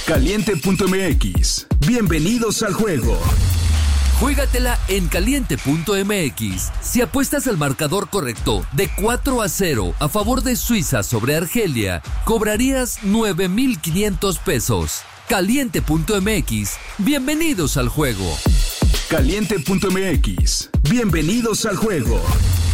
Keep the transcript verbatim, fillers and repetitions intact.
Caliente punto m x. Bienvenidos al juego. Juégatela en Caliente punto m x. Si apuestas al marcador correcto de cuatro a cero a favor de Suiza sobre Argelia, cobrarías nueve mil quinientos pesos. Caliente punto m x. Bienvenidos al juego. Caliente punto m x. Bienvenidos al juego.